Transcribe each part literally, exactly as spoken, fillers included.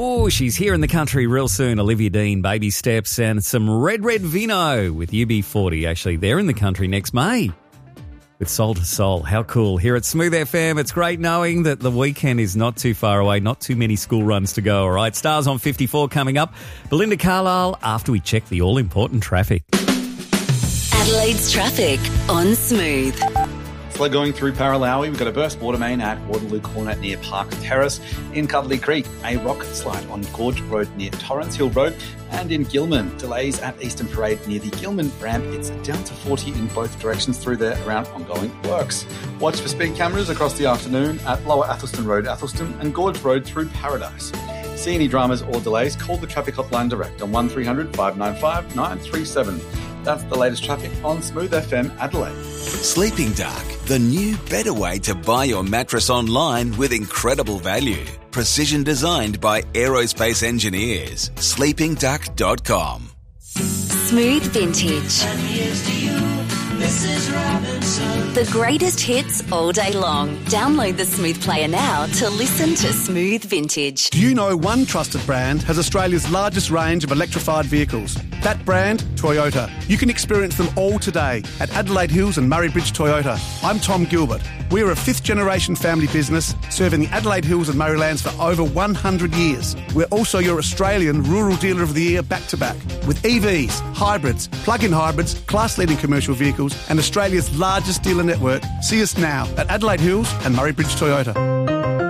Oh, she's here in the country real soon. Olivia Dean, Baby Steps, and some Red Red Vino with U B forty. Actually, they're in the country next May with Soul to Soul. How cool. Here at Smooth F M, it's great knowing that the weekend is not too far away, not too many school runs to go, all right? Stars on fifty-four coming up. Belinda Carlisle after we check the all-important traffic. Adelaide's traffic on Smooth. Slow going through Paralawi. We've got a burst water main at Waterloo Corner near Park Terrace. In Cuddly Creek, a rock slide on Gorge Road near Torrance Hill Road. And in Gilman, delays at Eastern Parade near the Gilman ramp. It's down to forty in both directions through there around ongoing works. Watch for speed cameras across the afternoon at Lower Athelston Road, Athelston, and Gorge Road through Paradise. See any dramas or delays, call the traffic hotline direct on one three hundred, five nine five, nine three seven. That's the latest traffic on Smooth F M Adelaide. Sleeping Dark, the new better way to buy your mattress online with incredible value. Precision designed by aerospace engineers. sleeping duck dot com. Smooth Vintage. And here's to you, Missus Robinson. The greatest hits all day long. Download the Smooth Player now to listen to Smooth Vintage. Do you know one trusted brand has Australia's largest range of electrified vehicles? That brand, Toyota. You can experience them all today at Adelaide Hills and Murray Bridge Toyota. I'm Tom Gilbert. We're a fifth-generation family business serving the Adelaide Hills and Murraylands for over one hundred years. We're also your Australian Rural Dealer of the Year back-to-back with E Vs, hybrids, plug-in hybrids, class-leading commercial vehicles and Australia's largest dealer network. See us now at Adelaide Hills and Murray Bridge Toyota.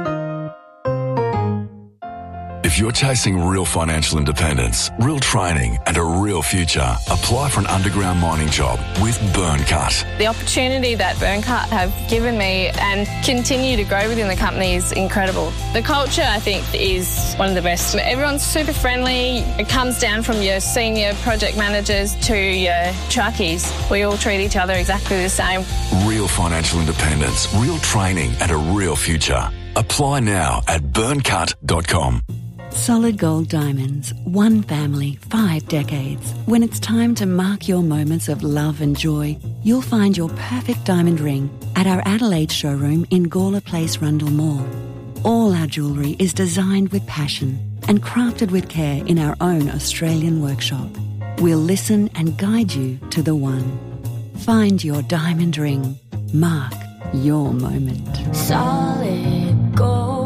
If you're chasing real financial independence, real training and a real future, apply for an underground mining job with Burncut. The opportunity that Burncut have given me and continue to grow within the company is incredible. The culture, I think, is one of the best. Everyone's super friendly. It comes down from your senior project managers to your truckies. We all treat each other exactly the same. Real financial independence, real training and a real future. Apply now at burncut dot com. Solid Gold Diamonds. One family, five decades. When it's time to mark your moments of love and joy, you'll find your perfect diamond ring at our Adelaide showroom in Gawler Place, Rundle Mall. All our jewellery is designed with passion and crafted with care in our own Australian workshop. We'll listen and guide you to the one. Find your diamond ring. Mark your moment. Solid Gold.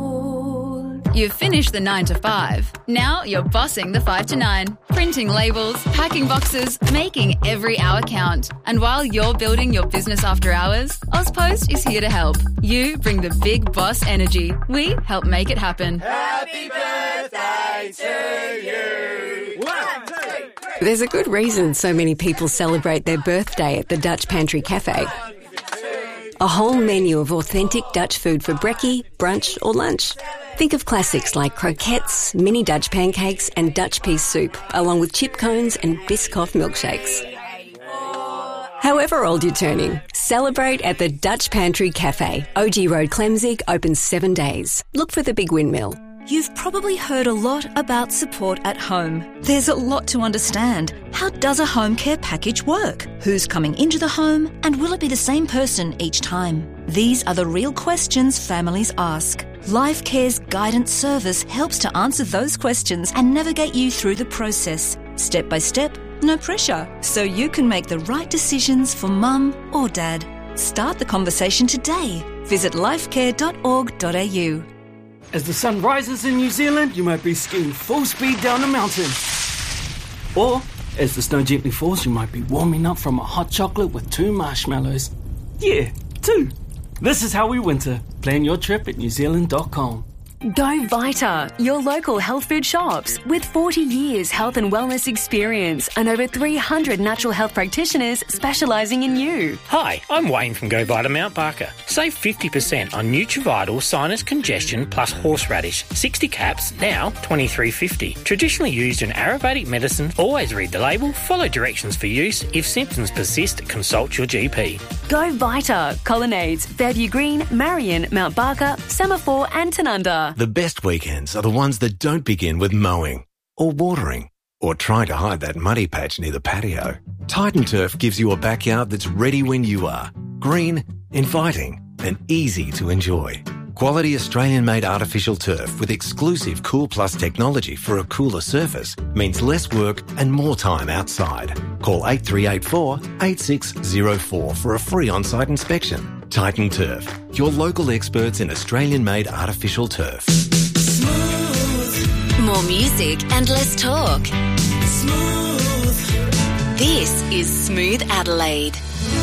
You've finished the nine to five. Now you're bossing the five to nine. Printing labels, packing boxes, making every hour count. And while you're building your business after hours, Ozpost is here to help. You bring the big boss energy. We help make it happen. Happy birthday to you. One, two, three. There's a good reason so many people celebrate their birthday at the Dutch Pantry Cafe. A whole menu of authentic Dutch food for brekkie, brunch or lunch. Think of classics like croquettes, mini Dutch pancakes and Dutch pea soup, along with chip cones and Biscoff milkshakes. However old you're turning, celebrate at the Dutch Pantry Cafe. O G Road, Clemzig, open seven days. Look for the big windmill. You've probably heard a lot about support at home. There's a lot to understand. How does a home care package work? Who's coming into the home? And will it be the same person each time? These are the real questions families ask. Life Care's guidance service helps to answer those questions and navigate you through the process. Step by step, no pressure. So you can make the right decisions for mum or dad. Start the conversation today. Visit lifecare dot org dot a u. As the sun rises in New Zealand, you might be skiing full speed down a mountain. Or, as the snow gently falls, you might be warming up from a hot chocolate with two marshmallows. Yeah, two. This is how we winter. Plan your trip at new zealand dot com. Go Vita, your local health food shops. With forty years health and wellness experience and over three hundred natural health practitioners specialising in you. Hi, I'm Wayne from Go Vita Mount Barker. Save fifty percent on Nutrivital Sinus Congestion plus Horseradish. sixty caps, now twenty-three fifty. Traditionally used in Ayurvedic medicine, always read the label, follow directions for use. If symptoms persist, consult your G P. Go Vita, Colonnades, Fairview Green, Marion, Mount Barker, Semaphore and Tanunda. The best weekends are the ones that don't begin with mowing or watering or trying to hide that muddy patch near the patio. Titan Turf gives you a backyard that's ready when you are. Green, inviting and easy to enjoy. Quality Australian-made artificial turf with exclusive Cool Plus technology for a cooler surface means less work and more time outside. Call eight three eight four, eight six zero four for a free on-site inspection. Titan Turf, your local experts in Australian-made artificial turf. More music and less talk. Smooth. This is Smooth Adelaide.